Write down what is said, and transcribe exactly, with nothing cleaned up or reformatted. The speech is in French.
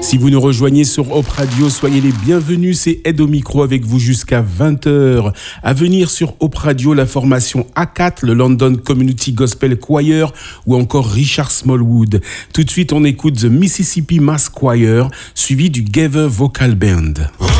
Si vous nous rejoignez sur Hope Radio, soyez les bienvenus, c'est Ed au micro avec vous jusqu'à vingt heures. À venir sur Hope Radio, la formation A quatre, le London Community Gospel Choir ou encore Richard Smallwood. Tout de suite, on écoute The Mississippi Mass Choir, suivi du Gather Vocal Band.